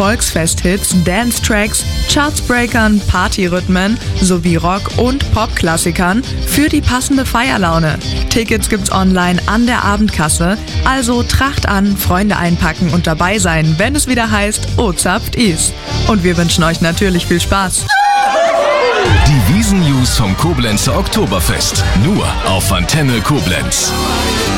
Volksfesthits, Dance-Tracks, Chartsbreakern, Partyrhythmen sowie Rock- und Popklassikern für die passende Feierlaune. Tickets gibt's online an der Abendkasse, also Tracht an, Freunde einpacken und dabei sein, wenn es wieder heißt O-Zapft is. Und wir wünschen euch natürlich viel Spaß. Die Wiesn-News vom Koblenzer Oktoberfest. Nur auf Antenne Koblenz.